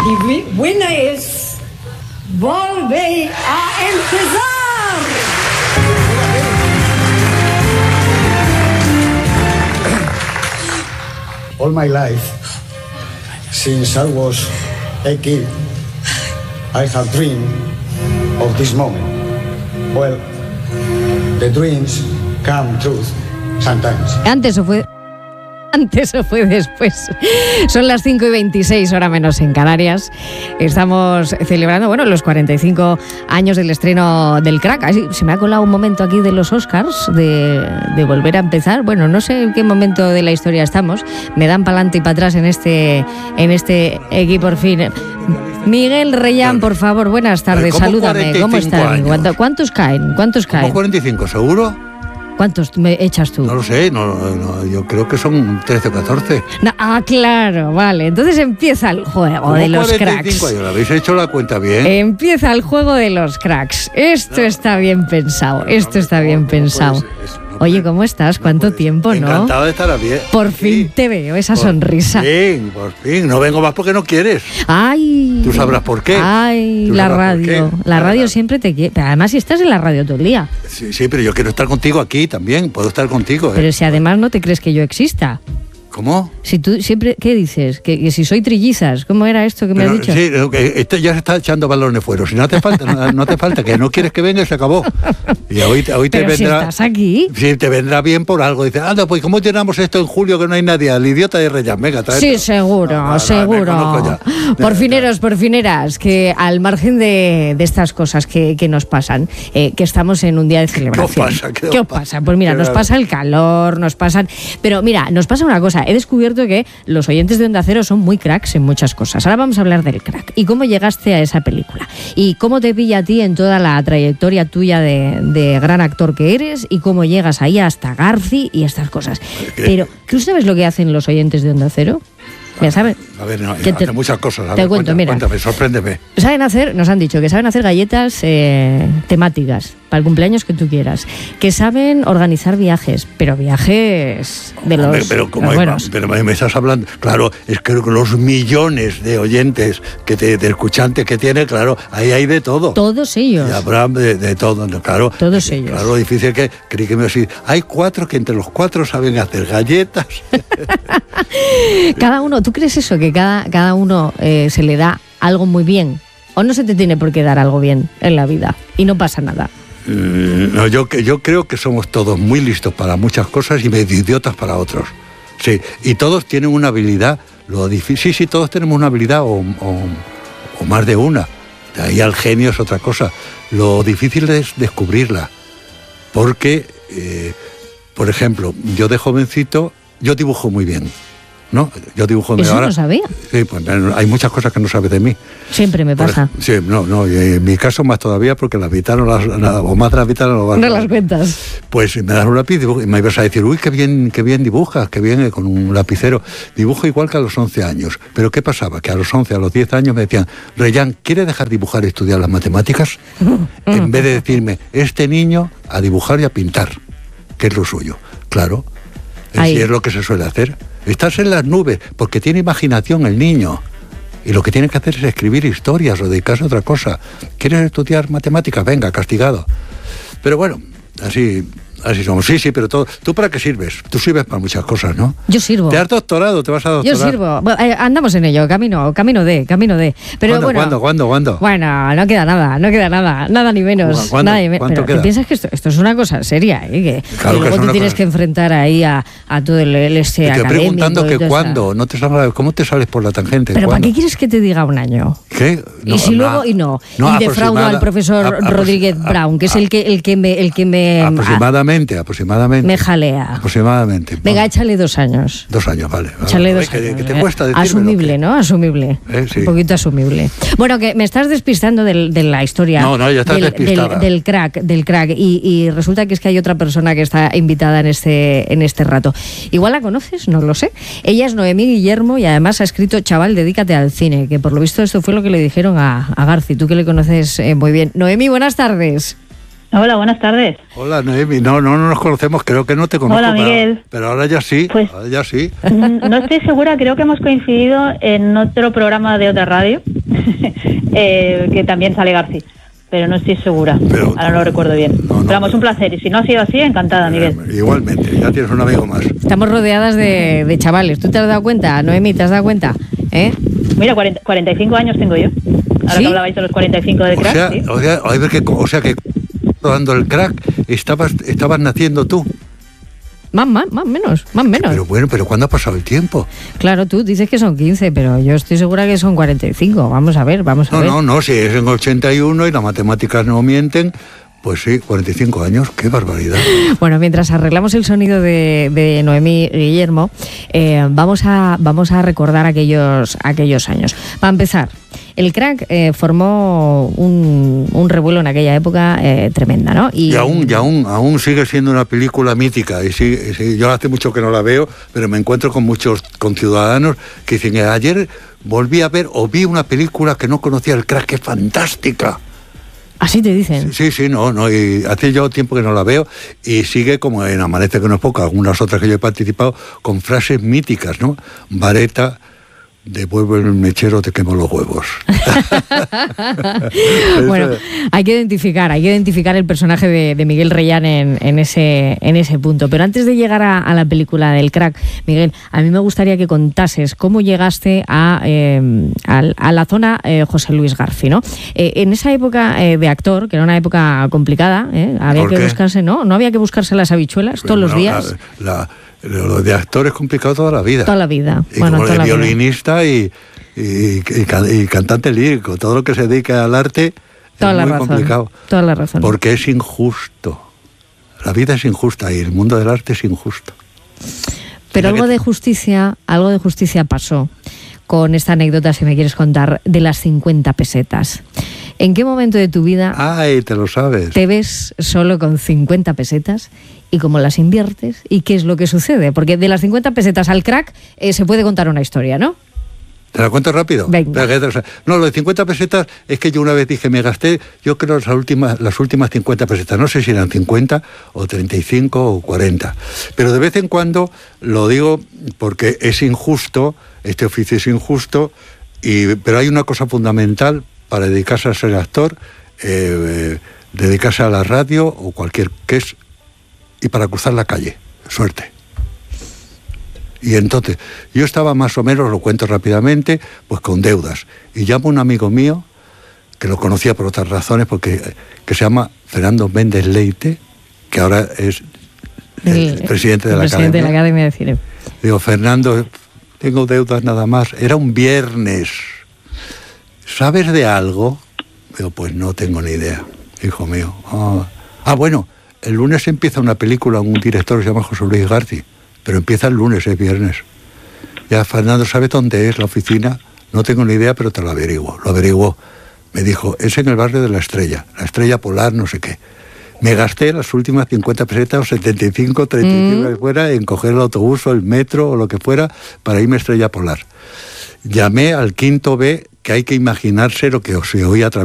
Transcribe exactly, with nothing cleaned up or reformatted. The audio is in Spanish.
The winner is Volver a empezar. All my life, since I was a kid, I have dreamed of this moment. Well, the dreams come true sometimes. Antes o fue... Antes o fue después. Son las cinco y veintiséis, hora menos en Canarias. Estamos celebrando, bueno, los cuarenta y cinco años del estreno del Crack. Así, se me ha colado un momento aquí de los Oscars, de, de volver a empezar. Bueno, no sé en qué momento de la historia estamos. Me dan para adelante y para atrás en este, en este equipo, por fin. Miguel Reyán, por favor, buenas tardes. Salúdame. ¿Cómo estás? ¿Cuántos caen? ¿Cuántos caen? ¿Cómo cuarenta y cinco, seguro? ¿Cuántos me echas tú? No lo sé, no, no, yo creo que son trece o catorce. No, ah, claro, vale. Entonces empieza el juego de los cuarenta y cinco cracks. años, ¿habéis hecho la cuenta bien? Empieza el juego de los cracks. Esto no, está bien pensado, esto no, está no, bien no pensado. Puede, Oye, ¿cómo estás? ¿Cuánto no tiempo, no? Encantado de estar bien. Por fin sí. Te veo esa por sonrisa. Por fin, por fin. No vengo más porque no quieres. Ay. Tú sabrás por qué. Ay, la radio. La radio siempre te quiere. Además, si estás en la radio todo el día. Sí, sí, pero yo quiero estar contigo aquí también. Puedo estar contigo. ¿eh? Pero si además no te crees que yo exista. ¿Cómo? Si tú siempre, ¿qué dices? Que, que si soy trillizas, ¿cómo era esto que me Pero, has dicho? Sí, este ya se está echando balones fuera. Si no te falta, no, no te falta, que no quieres que venga y se acabó. Y hoy, hoy te Pero vendrá. Si estás aquí. Sí, te vendrá bien por algo. Dices, anda, pues ¿cómo llenamos esto en julio que no hay nadie? Al idiota de Reyán, venga, trae. Sí, seguro, no, no, seguro. No, por fineros, por fineras, que al margen de, de estas cosas que, que nos pasan, eh, que estamos en un día de celebración. ¿Qué os pasa? ¿Qué, ¿Qué os pasa? Pues mira, nos pasa el calor, nos pasan. Pero mira, nos pasa una cosa. He descubierto que los oyentes de Onda Cero son muy cracks en muchas cosas. Ahora vamos a hablar del Crack y cómo llegaste a esa película y cómo te pilla a ti en toda la trayectoria tuya de, de gran actor que eres y cómo llegas ahí hasta Garci y estas cosas. Pero, ¿tú sabes lo que hacen los oyentes de Onda Cero? Ya sabes. A ver, no, te, hace muchas cosas. A te ver, cuento, cuéntame, mira. Cuéntame, sorpréndeme. Saben hacer, nos han dicho que saben hacer galletas eh, temáticas para el cumpleaños que tú quieras, que saben organizar viajes, pero viajes de los, Hombre, pero como los hay, buenos. Pero me estás hablando, claro, es que los millones de oyentes, que te, de escuchantes que tiene, claro, ahí hay de todo. Todos ellos. Y habrá de, de todo, claro. Todos ellos. Claro, lo difícil que, creí que me iba a decir, hay cuatro que entre los cuatro saben hacer galletas. Cada uno, ¿tú crees eso? Que cada, cada uno eh, se le da algo muy bien. ¿O no se te tiene por qué dar algo bien en la vida? Y no pasa nada. Mm, no, yo, yo creo que somos todos muy listos para muchas cosas y medio idiotas para otros. Sí, y todos tienen una habilidad. Lo difícil, sí, sí, todos tenemos una habilidad o, o, o más de una. De ahí al genio es otra cosa. Lo difícil es descubrirla. Porque, eh, por ejemplo, yo de jovencito, yo dibujo muy bien. ¿No? Yo dibujo Eso ahora. no sabía. Sí, pues hay muchas cosas que no sabes de mí. Siempre me pasa. Por, sí, no, no, y en mi caso más todavía porque las mitad no las, nada, o más de las mitad no, vas, no las cuentas. Pues me das un lápiz y me ibas a decir, uy, qué bien, qué bien dibujas, qué bien con un lapicero. Dibujo igual que a los once años. Pero ¿qué pasaba? Que a los once, a los diez años me decían, Reyán, ¿quiere dejar dibujar y estudiar las matemáticas? En vez de decirme, este niño a dibujar y a pintar, que es lo suyo. Claro, así es lo que se suele hacer. Estás en las nubes, porque tiene imaginación el niño. Y lo que tiene que hacer es escribir historias o dedicarse a otra cosa. ¿Quieres estudiar matemáticas? Venga, castigado. Pero bueno, así... Así somos, sí, sí, pero todo, ¿tú para qué sirves? Tú sirves para muchas cosas, ¿no? Yo sirvo. ¿Te has doctorado? ¿Te vas a doctorar? Yo sirvo. Bueno, eh, andamos en ello, camino, camino de, camino de. Pero ¿Cuándo, bueno, ¿cuándo, cuándo, cuándo? Bueno, no queda nada, no queda nada, nada ni menos. ¿Cuándo, nada ni me- ¿cuánto pero queda? ¿te piensas que esto, esto es una cosa seria? ¿eh? Que, Claro que que luego es te una tienes cosa. que enfrentar ahí a, a todo el, el este Te estoy académico. preguntando y que toda cuándo, esta- no te sales, ¿cómo te sales por la tangente? ¿Pero para ¿Cuándo? qué quieres que te diga un año? ¿Qué? y si luego y no, no, y defraudo aproximada- al profesor a- apro- Rodríguez a- Brown, que es a- el que el que me el que me Aproximadamente, aproximadamente. me jalea. Aproximadamente. Venga, échale dos años. Dos años, vale. vale. Échale dos Que- años. que te eh. cuesta decirme Asumible, lo que- ¿no? Asumible. Eh, sí. Un poquito asumible. Bueno, que me estás despistando del- de la historia. No, no, ya estás del, despistada. del, del crack, del crack. Y, y resulta que es que hay otra persona que está invitada en este, en este rato. Igual la conoces, no lo sé. Ella es Noemí Guillermo y además ha escrito Chaval, dedícate al cine, que por lo visto esto fue lo que le dijeron a, a Garci, tú que le conoces eh, muy bien. Noemí, buenas tardes. Hola, buenas tardes. Hola, Noemi. No, no, no nos conocemos, creo que no te conozco. Hola, Miguel. Pero, pero ahora ya sí, Pues, ahora ya sí. No estoy segura, creo que hemos coincidido en otro programa de otra radio, eh, que también sale García, pero no estoy segura, Pero, ahora no lo recuerdo bien. No, no, pero vamos, pero, un placer, y si no ha sido así, encantada, Miguel. Eh, igualmente, ya tienes un amigo más. Estamos rodeadas de, de chavales. ¿Tú te has dado cuenta, Noemi? ¿Te has dado cuenta? ¿Eh? Mira, cuarenta, cuarenta y cinco años tengo yo. Ahora ¿Sí? que hablabais de los cuarenta y cinco de O crack, sea, ¿sí? o sea, a ver que, o sea que dando el crack estabas, estabas naciendo tú. Más, más, más menos, más menos. Pero bueno, pero ¿cuándo ha pasado el tiempo? Claro, tú dices que son quince, pero yo estoy segura que son cuarenta y cinco. Vamos a ver, vamos a No, ver. no, no, si es en ochenta y uno y las matemáticas no mienten, pues sí, cuarenta y cinco años, qué barbaridad. Bueno, mientras arreglamos el sonido de, de Noemí Guillermo, eh, vamos, a, vamos a recordar aquellos, aquellos años. Para empezar, el crack eh, formó un, un revuelo en aquella época eh, tremenda, ¿no? Y, y aún, y aún, aún sigue siendo una película mítica. Y sí, y sí, yo hace mucho que no la veo, pero me encuentro con muchos conciudadanos que dicen, ayer volví a ver o vi una película que no conocía, el crack, que es fantástica. Así te dicen. Sí, sí, no, no, y hace yo tiempo que no la veo y sigue como en Amanece que no es poco, algunas otras que yo he participado, con frases míticas, ¿no? Vareta, devuelvo el mechero, te quemo los huevos. Bueno, hay que identificar, hay que identificar el personaje de, de Miguel Reyán en, en, ese, en ese punto. Pero antes de llegar a, a la película del crack, Miguel, a mí me gustaría que contases cómo llegaste a, eh, a, a la zona eh, José Luis García, ¿no? Eh, en esa época eh, de actor, que era una época complicada, ¿eh? había que qué? buscarse, ¿no? No había que buscarse las habichuelas todos los Bueno, días. La, la, lo de actor es complicado toda la vida. Toda la vida. Y Bueno, como toda de la vida. violinista y, y, y, y cantante lírico, todo lo que se dedica al arte Toda es la muy razón. complicado. Toda la razón. Porque es injusto. La vida es injusta y el mundo del arte es injusto. Pero Tiene algo que- de justicia, algo de justicia pasó con esta anécdota, si me quieres contar, de las cincuenta pesetas. ¿En qué momento de tu vida Ay, te lo sabes. te ves solo con cincuenta pesetas y cómo las inviertes y qué es lo que sucede? Porque de las cincuenta pesetas al crack eh, se puede contar una historia, ¿no? ¿Te la cuento rápido? Venga. No, lo de cincuenta pesetas es que yo una vez dije, me gasté, yo creo las últimas, las últimas cincuenta pesetas, no sé si eran cincuenta o treinta y cinco o cuarenta, pero de vez en cuando lo digo porque es injusto, este oficio es injusto, y, pero hay una cosa fundamental para dedicarse a ser actor, eh, eh, dedicarse a la radio o cualquier que es, y para cruzar la calle, suerte. Y entonces, yo estaba más o menos, lo cuento rápidamente, pues con deudas. Y llamo a un amigo mío, que lo conocía por otras razones, porque que se llama Fernando Méndez Leite, que ahora es el, El- presidente de el la presidente Academia. de la Academia de Cine. Digo, Fernando, tengo deudas nada más. Era un viernes. ¿Sabes de algo? Digo, pues no tengo ni idea, hijo mío. Ah, ah bueno, el lunes empieza una película, un director que se llama José Luis García. Pero empieza el lunes, es viernes. Ya, Fernando, ¿sabes dónde es la oficina? No tengo ni idea, pero te lo averiguo. Lo averiguó. Me dijo, es en el barrio de La Estrella, La Estrella Polar, no sé qué. Me gasté las últimas cincuenta pesetas o setenta y cinco, treinta y cinco Mm. que fuera en coger el autobús o el metro o lo que fuera para irme a Estrella Polar. Llamé al quinto B, que hay que imaginarse lo que se oía a través